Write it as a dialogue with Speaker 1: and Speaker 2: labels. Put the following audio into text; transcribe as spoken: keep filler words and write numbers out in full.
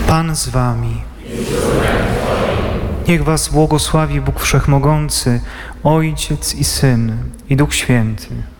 Speaker 1: Pan z wami. Niech was błogosławi Bóg Wszechmogący, Ojciec i Syn, i Duch Święty.